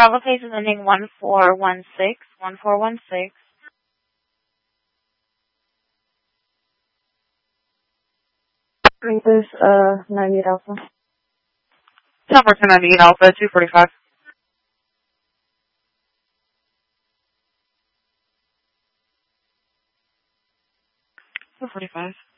Bravo Faces ending 1416. 1416. Rangers, 98 Alpha. Number 298 Alpha, 245. 245.